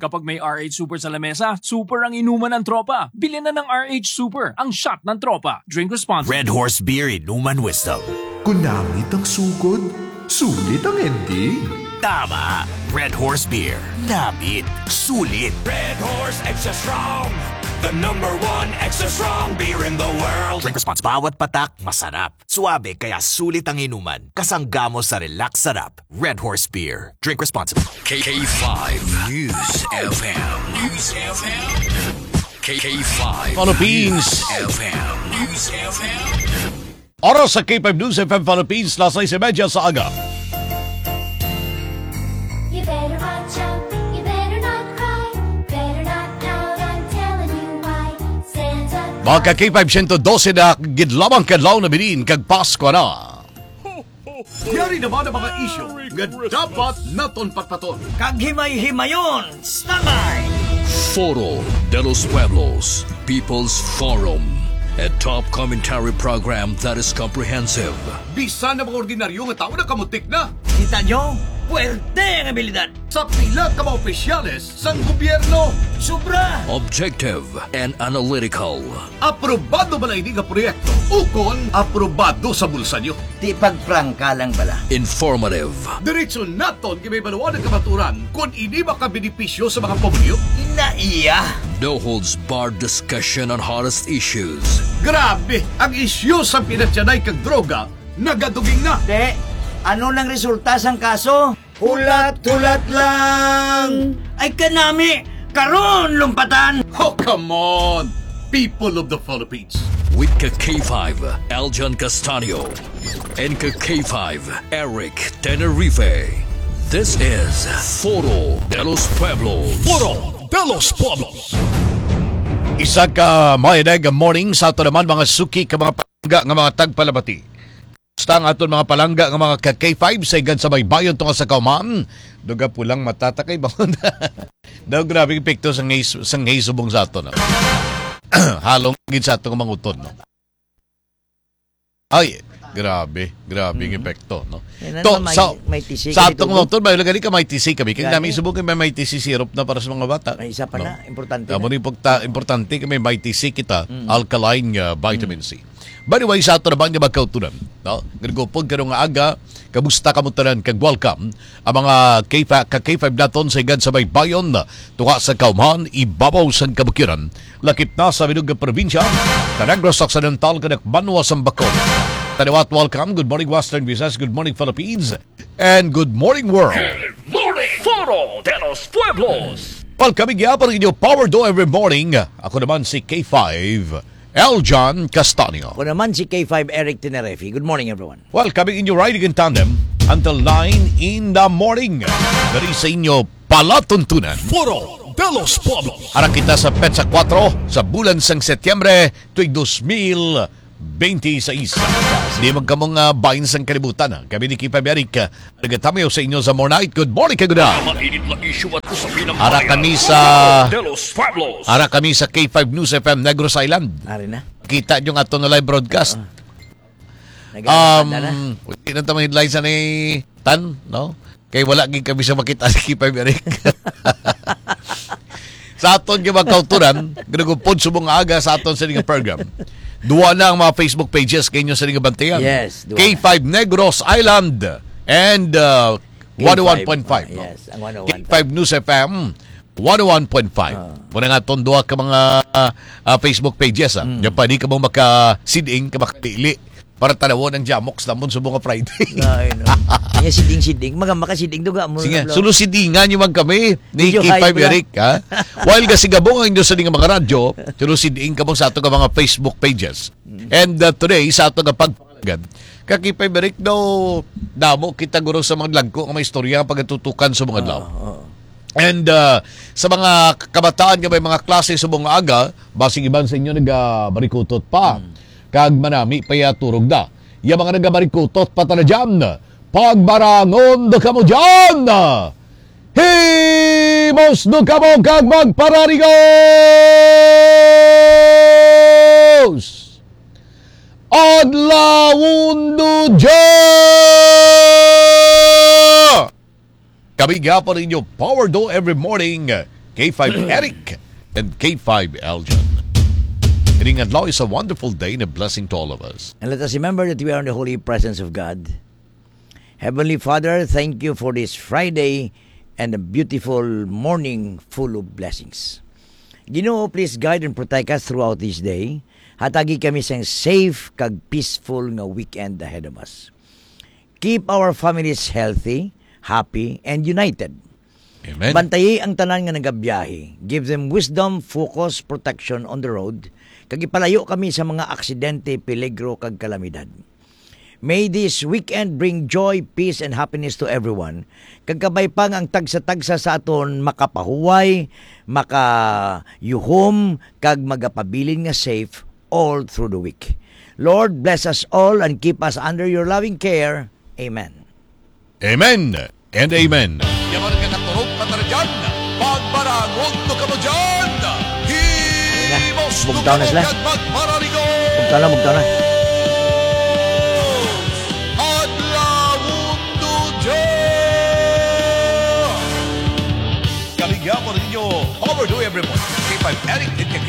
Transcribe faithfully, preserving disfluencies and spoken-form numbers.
Kapag may R H Super sa lamesa, super ang inuman ng tropa. Bilhin na ng R H Super, ang shot ng tropa. Drink responsibly. Red Horse Beer, inuman wisdom. Kunamit ang sugod, sulit ang ending. Tama. Red Horse Beer. Namit. Sulit. Red Horse Extra Strong. The number one extra strong beer in the world. Drink response. Bawat patak, masarap. Suabe, kaya sulit ang inuman. Kasanggamo sa relax sarap. Red Horse Beer. Drink responsibly. K five News F M. News F M. K five Philippines. F M. News F M. Oras sa K five News F M Philippines, las seis y media sa aga. You better watch out, you better not cry, better not pout, I'm telling you why. Santa Mga ka K five one twelve na gidlamang kadlaw na bilin kag Pasko na. Yari naman ang mga isyo nga dapat naton patpaton. Kag himay-himayon, standby! Foro de los Pueblos, People's Forum, a top commentary program that is comprehensive. Bisan na mga ordinaryo nga tao na kamutik na. Kita nyo? Puerte ang abilidad! Sa pila ka mga opisyales sang gobyerno. Sobra! Objective and analytical. Aprobado ba na hindi nga proyekto? Ukon, aprobado sa bulsa nyo. Di pagprangka lang bala. Informative. Diretso naton kay baluan ng kamaturan kung hindi makabenepisyo sa mga pamilyo. Inaiya! No holds barred discussion on hottest issues. Grabe! Ang isyu sa pinatyanay kag droga, nagaduging na. Te, ano nang resulta sang kaso? Hulat-hulat lang! Ay kanami! Karon lumpatan! Oh, come on! People of the Philippines. With K five, Aljan Castanio. And K five, Eric Tenerife. This is Foro de los Pueblos. Foro de los Pueblos. Isa ka mayanag morning sa ato naman mga suki ka mga palangga nga mga tagpalabati. Basta ang aton mga palangga nga mga ka K five sa igan sa may bayon tunga sa kauman. Duga pulang matatakay ba? Daw grabe yung pekto sa ngay sa ngay subong sa ato. No? Halong gid sa atong mga uton. No? Ay, grabe, grabe yung epekto. No? To, may, sa, may tisik sa atong mga uton, may lagani ka may tisik kami. Kaya namin subukan may may tisik syrup na para sa mga bata. May isa pa no? na, importante Tamo na. ni pagta importante kami may tisik kita, mm. alkaline uh, vitamin mm. C. By the way, sa ato na ba nga magkautunan? No? Ganagupod ka nga aga, kamusta kamutanan, kag welcome ang mga K five naton sa igad sa may bayon na tunga sa Kauman, ibabaw sa kabukiran, lakip na sa Minug Provincia, Tanagros Occidental, kanak Banwa Sambakon. Taniwat, welcome. Good morning, Western Visayas. Good morning, Philippines. And good morning, world. Good morning, Foro de los Pueblos. Welcome again pa rin inyo Power Do every morning. Ako naman si K five, Aljan Castanio. Ako naman si K five, Eric Tenerife. Good morning, everyone. Welcome inyo riding in tandem until nine in the morning. Dari sa inyo palatuntunan. Foro de los Pueblos. Harap kita sa Petsa four sa bulan sang Setyembre tuig two thousand twenty-six. Di magkamong uh, bayin sang kalibutan. Ha? Kami ni Kipa Berik, uh, nagatamayo sa inyo sa more night. Good morning, kagudan. Mainit na issue at usapin ng Harap kami sa de los Pueblos. Harap kami sa K five News F M Negros Island. Ari na. Kita nyo nga ito na live broadcast. Uh, um, hindi na ito mga headlines na ni Tan, no? Kaya wala gig kami sa makita ni K five Berik. Sa aton yung magkauturan, ginagupod subong aga sa aton sa nga program. Duwa na ang mga Facebook pages kayo sa nga bantayan. Yes, K five Negros Island and uh, one oh one point five. Uh, yes, ang one oh one K point five. five News F M one oh one point five. Uh. Muna nga itong duwa ka mga uh, uh, Facebook pages. Ha? Mm. Yung pa di ka mong makasiding, ka makapili para tanawon ng Jamox namun sa mga Friday. Ay, no. Kaya siding-siding. Mga makasiding doon ka. Sige, sulusidingan nyo mag kami ni K five Eric. Ha? While kasi gabong ang inyo sa mga radyo, sulusiding ka mo sa ato ka mga Facebook pages. And uh, today, sa ato nga pagpagad, ka K five Eric daw, damo kita guro sa mga lagko ang may istorya pagatutukan sa mga law. Uh, uh. And uh, sa mga kabataan nga may mga klase sa mga aga, basing iban sa inyo nag-barikutot pa. Hmm. Kag manami paya turog da. Yung mga nagabarikutot pata na dyan. Pagbarangon da ka mo dyan. Himos do ka mo kag magpararigos. Adlawon do dyan. Kami nga pa rin yung Power Do every morning. K five Eric and K five Eljan. Ining adlaw is a wonderful day and a blessing to all of us. And let us remember that we are in the holy presence of God. Heavenly Father, thank you for this Friday and a beautiful morning full of blessings. Ginoo, please guide and protect us throughout this day. Hatagi kami sa safe kag peaceful nga weekend ahead of us. Keep our families healthy, happy, and united. Amen. Bantayi ang tanan nga nagabiyahe. Give them wisdom, focus, protection on the road. Kag ipalayo kami sa mga aksidente, peligro, kag kalamidad. May this weekend bring joy, peace, and happiness to everyone. Kagkabay pang ang tagsa-tagsa sa aton makapahuway, makayuhom, kag magapabilin nga safe all through the week. Lord, bless us all and keep us under your loving care. Amen. Amen and amen. Yaman ka naturog patara dyan. Pagbarangon to ka mo dyan. Himos to Bugtaw na sila. magparaligo. Bugtaw na, bugtaw na. Kaligya po ninyo. Overdo everyone. K five Eric and K